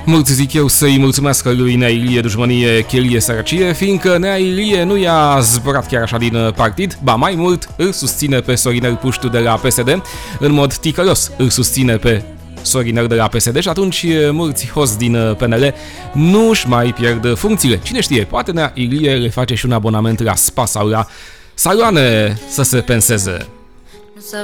Mulți zic eu să-i mulțumesc lui Nea Ilie dușmănie, chelie, sărăcie, fiindcă Nea Ilie nu i-a zburat chiar așa din partid, ba mai mult îl susține pe Sorinel Puștu de la PSD, în mod ticălos îl susține pe Sorinel de la PSD și atunci mulți hoți din PNL nu își mai pierd funcțiile. Cine știe, poate Nea Ilie le face și un abonament la spa sau la saloane să se penseze.